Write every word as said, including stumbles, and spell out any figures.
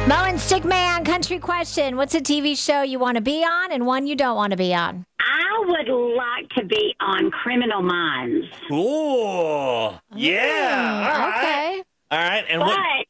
Mo and Stickman, country question. What's a T V show you want to be on and one you don't want to be on? I would like to be on Criminal Minds. Ooh, yeah.